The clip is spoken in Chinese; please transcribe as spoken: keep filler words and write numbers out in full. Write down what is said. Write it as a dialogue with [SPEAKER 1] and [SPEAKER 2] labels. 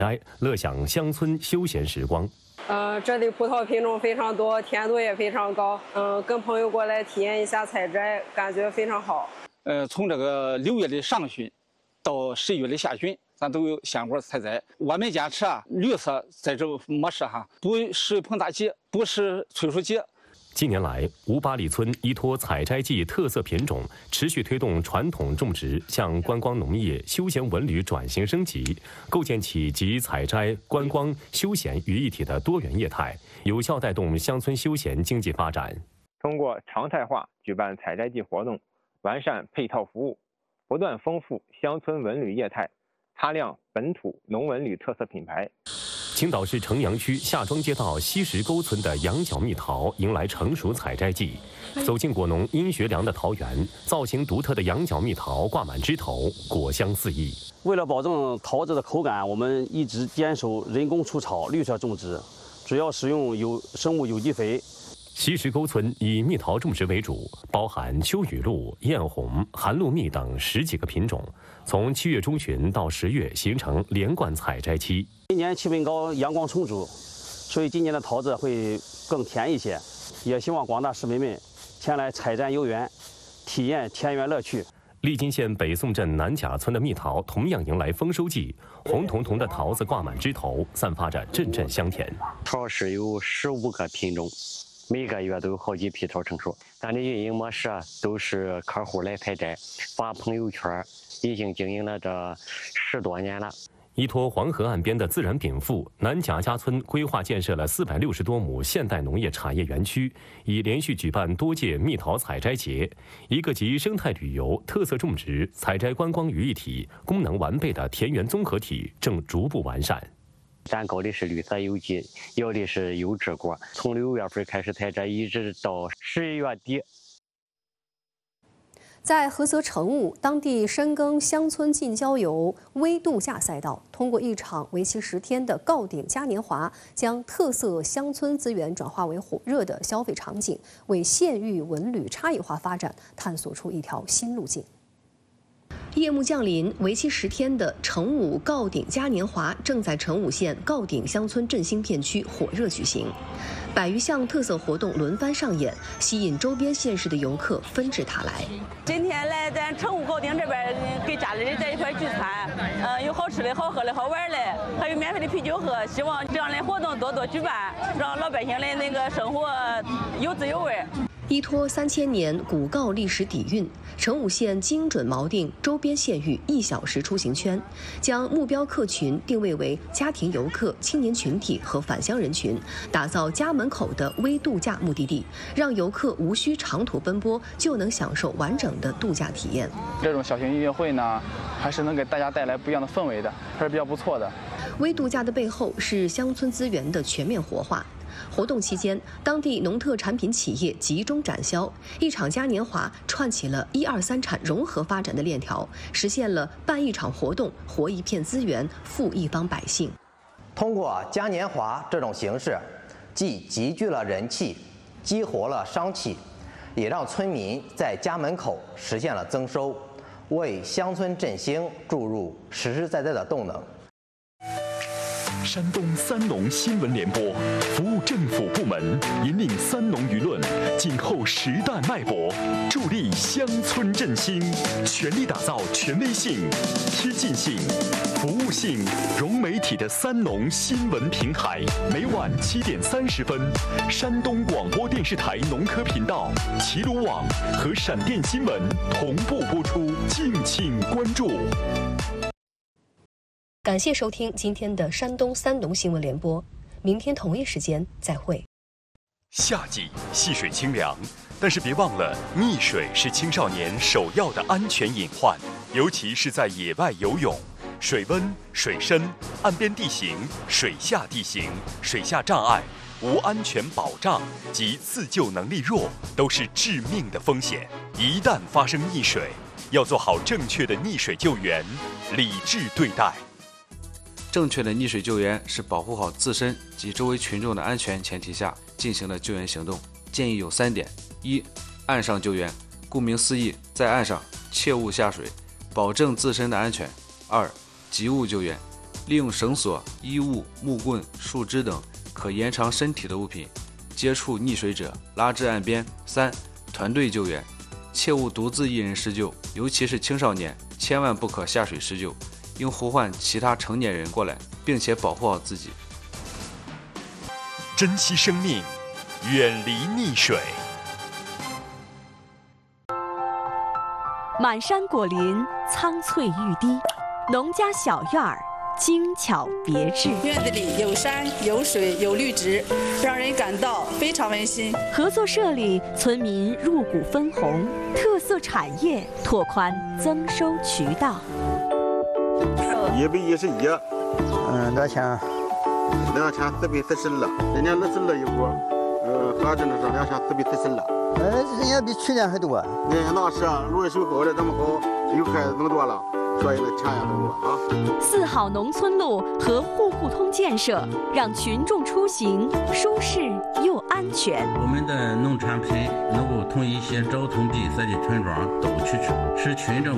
[SPEAKER 1] 来乐享乡村休闲时光。
[SPEAKER 2] 呃，这里葡萄品种非常多，甜度也非常高。嗯、呃，跟朋友过来体验一下采摘，感觉非常好。
[SPEAKER 3] 呃，从这个六月的上旬到十一月的下旬，咱都有鲜果采摘。我们坚持啊，绿色栽植模式哈，不施膨大剂，不施催熟剂。
[SPEAKER 1] 近年来，吴八里村依托采摘季特色品种，持续推动传统种植向观光农业、休闲文旅转型升级，构建起集采摘、观光、休闲于一体的多元业态，有效带动乡村休闲经济发展。
[SPEAKER 4] 通过常态化举办采摘季活动，完善配套服务，不断丰富乡村文旅业态，擦亮本土农文旅特色品牌。
[SPEAKER 1] 青岛市城阳区下庄街道西石沟村的羊角蜜桃迎来成熟采摘季，走进果农殷学良的桃园，造型独特的羊角蜜桃挂满枝头，果香四溢。
[SPEAKER 5] 为了保证桃子的口感，我们一直坚守人工除草、绿色种植，主要使用有生物有机肥。
[SPEAKER 1] 西石沟村以蜜桃种植为主，包含秋雨露、艳红、寒露蜜等十几个品种。从七月中旬到十月形成连贯采摘期。
[SPEAKER 5] 今年气温高，阳光充足，所以今年的桃子会更甜一些。也希望广大市民们前来采摘游园，体验田园乐趣。
[SPEAKER 1] 利津县北宋镇南甲村的蜜桃同样迎来丰收季，红彤彤的桃子挂满枝头，散发着阵阵香甜。
[SPEAKER 6] 桃市有十五个品种，每个月都有好几批桃成熟。咱的运营模式啊，都是客户来采摘，发朋友圈，已经经营了这十多年了。
[SPEAKER 1] 依托黄河岸边的自然禀赋，南贾家村规划建设了四百六十多亩现代农业产业园区，已连续举办多届蜜桃采摘节，一个集生态旅游、特色种植、采摘观光于一体、功能完备的田园综合体正逐步完善。
[SPEAKER 6] 咱搞的是绿色有机，要的是优质果，从六月份开始采摘，一直到十一月底。
[SPEAKER 7] 在菏泽成武，当地深耕乡村近郊游微度假赛道，通过一场为期十天的告顶嘉年华，将特色乡村资源转化为火热的消费场景，为县域文旅差异化发展探索出一条新路径。夜幕降临，为期十天的成武告顶嘉年华正在成武县告顶乡村振兴片区火热举行，百余项特色活动轮番上演，吸引周边县市的游客纷至沓来。
[SPEAKER 8] 今天来咱成武告顶这边给家里人在一块聚餐，呃，有好吃的、好喝的、好玩的，还有免费的啤酒喝。希望这样的活动多多举办，让老百姓的那个生活有滋有味。
[SPEAKER 7] 依托三千年古告历史底蕴，成武县精准锚定周边县域一小时出行圈，将目标客群定位为家庭游客、青年群体和返乡人群，打造家门口的微度假目的地，让游客无需长途奔波就能享受完整的度假体验。
[SPEAKER 9] 这种小型音乐会呢，还是能给大家带来不一样的氛围的，还是比较不错的。
[SPEAKER 7] 微度假的背后是乡村资源的全面活化。活动期间，当地农特产品企业集中展销，一场嘉年华串起了一二三产融合发展的链条，实现了办一场活动活一片资源，富一方百姓。
[SPEAKER 10] 通过嘉年华这种形式，既集聚了人气，激活了商气，也让村民在家门口实现了增收，为乡村振兴注入实实在在的动能。
[SPEAKER 11] 山东三农新闻联播，服务政府部门，引领三农舆论，紧扣时代脉搏，助力乡村振兴，全力打造权威性、贴近性、服务性、融媒体的三农新闻平台。每晚七点三十分，山东广播电视台农科频道、齐鲁网和闪电新闻同步播出，敬请关注。
[SPEAKER 7] 感谢收听今天的山东三农新闻联播，明天同一时间再会。
[SPEAKER 11] 夏季戏水清凉，但是别忘了，溺水是青少年首要的安全隐患，尤其是在野外游泳，水温、水深、岸边地形、水下地形、水下障碍、无安全保障及自救能力弱，都是致命的风险。一旦发生溺水，要做好正确的溺水救援，理智对待。
[SPEAKER 12] 正确的溺水救援是保护好自身及周围群众的安全前提下进行的救援行动，建议有三点：一、岸上救援，顾名思义，在岸上切勿下水，保证自身的安全；二、急务救援， 利用绳索、衣物、木棍、树枝等可延长身体的物品接触溺水者，拉至岸边。三、团队救援，切勿独自一人施救，尤其是青少年，千万不可下水施救，应呼唤其他成年人过来，并且保护好自己。
[SPEAKER 11] 珍惜生命，远离溺水。
[SPEAKER 13] 满山果林，苍翠欲滴，农家小院儿，精巧别致。
[SPEAKER 14] 院子里有山有水有绿植，让人感到非常温馨。
[SPEAKER 13] 合作社里，村民入股分红，特色产业拓宽增收渠道。
[SPEAKER 15] 一百一十一，嗯，两千，两千四百四十二，今年二十二一户，呃，合着呢是两千四百四十二。哎，人家比去年还多。那那是路水好的这么好，又开更多了。所以呢，钱也更多啊。
[SPEAKER 13] 四好农村路和户户通建设，让群众出行舒适又安全。
[SPEAKER 16] 我们的农产品能够从一些交通闭塞的村庄都去吃，使群众